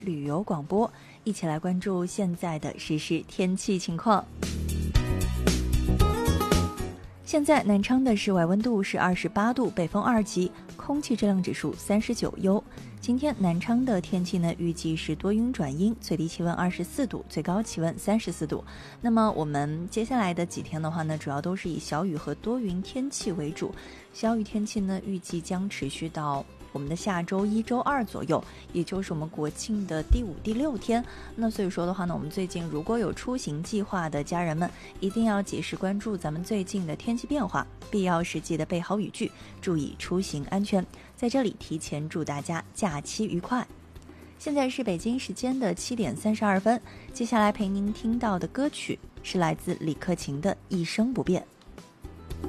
旅游广播，一起来关注现在的实时天气情况。现在南昌的室外温度是28度，北风2级，空气质量指数39优。今天南昌的天气呢，预计是多云转阴，最低气温24度，最高气温34度。那么我们接下来的几天的话呢，主要都是以小雨和多云天气为主。小雨天气呢，预计将持续到我们的下周1、周2左右，也就是我们国庆的第5、第6天。那所以说的话呢，我们最近如果有出行计划的家人们，一定要及时关注咱们最近的天气变化，必要时记得备好雨具，注意出行安全。在这里提前祝大家假期愉快。现在是北京时间的7点32分，接下来陪您听到的歌曲是来自李克勤的《一生不变》。